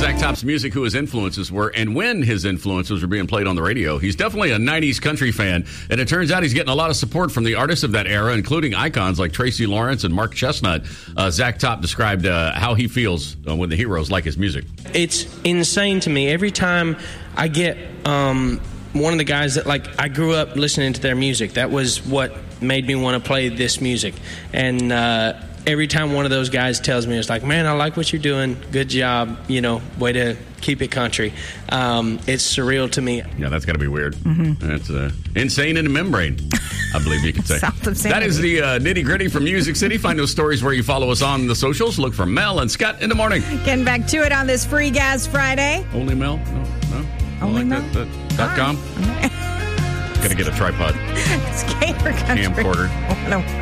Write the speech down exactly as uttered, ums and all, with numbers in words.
Zach Top's music, who his influences were, and when his influences were being played on the radio. He's definitely a nineties country fan, and it turns out he's getting a lot of support from the artists of that era, including icons like Tracy Lawrence and Mark Chestnut. Uh, Zach Top described uh, how he feels uh, when the heroes like his music. It's insane to me. Every time I get um, one of the guys that, like, I grew up listening to their music. That was what made me want to play this music. And uh, every time one of those guys tells me, it's like, man, I like what you're doing. Good job. You know, way to keep it country. Um, it's surreal to me. Yeah, that's got to be weird. Mm-hmm. That's uh, insane in the membrane, I believe you could say. That is the uh, nitty gritty from Music City. Find those stories where you follow us on the socials. Look for Mel and Scott in the morning. Getting back to it on this Free Gas Friday. Only Mel? No, no. Only like Mel? That, that, dot com. Right. Gotta get a tripod. It's Gator Country. Camcorder.